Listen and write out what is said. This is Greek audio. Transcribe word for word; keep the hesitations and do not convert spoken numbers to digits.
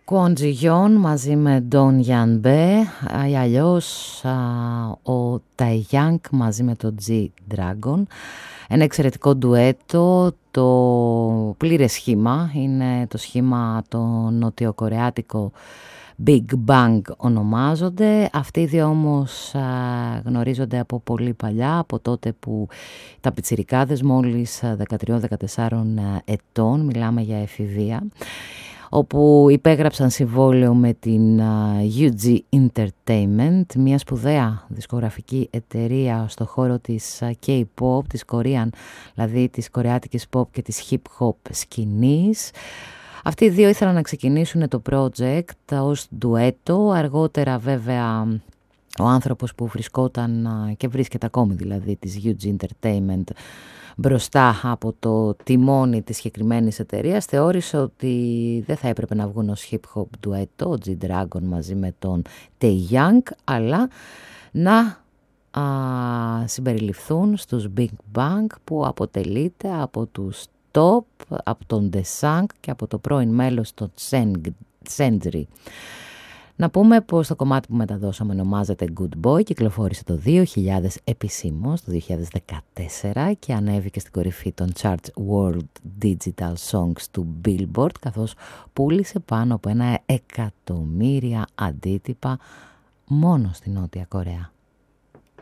Kwon Ji-yeon μαζί με Don Yan-bae ή αλλιώς α, ο Taeyang μαζί με το G-Dragon. Ένα εξαιρετικό ντουέτο, το πλήρες σχήμα, είναι το σχήμα το νοτιοκορεάτικο Big Bang ονομάζονται. Αυτοί οι δύο όμως α, γνωρίζονται από πολύ παλιά, από τότε που τα πιτσιρικάδες μόλις δεκατρία δεκατέσσερα ετών, μιλάμε για εφηβεία, όπου υπέγραψαν συμβόλαιο με την γιου τζι Entertainment, μια σπουδαία δισκογραφική εταιρεία στο χώρο της K-pop, της Korean, δηλαδή της κορεάτικης pop και της hip-hop σκηνής. Αυτοί οι δύο ήθελαν να ξεκινήσουν το project ως ντουέτο. Αργότερα βέβαια ο άνθρωπος που βρισκόταν και βρίσκεται ακόμη δηλαδή της γιου τζι Entertainment μπροστά από το τιμόνι της συγκεκριμένης εταιρείας θεώρησε ότι δεν θα έπρεπε να βγουν ως hip-hop ντουέτο, ο G-Dragon μαζί με τον Taeyang, αλλά να α, συμπεριληφθούν στους Big Bang που αποτελείται από τους Top, από τον Desang και από το πρώην μέλος των Seungri. Να πούμε πως το κομμάτι που μεταδώσαμε ονομάζεται Good Boy, κυκλοφόρησε το δύο χιλιάδες επισήμως, το δύο χιλιάδες δεκατέσσερα και ανέβηκε στην κορυφή των Charts World Digital Songs του Billboard, καθώς πούλησε πάνω από ένα εκατομμύρια αντίτυπα μόνο στη Νότια Κορέα.